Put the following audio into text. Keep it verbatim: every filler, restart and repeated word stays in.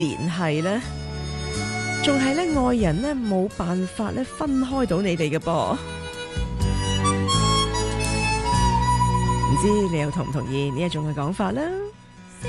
聯繫呢？仲係咧愛人咧冇辦法咧分開到你哋嘅噃？唔知你又同唔同意呢一種嘅講法呢？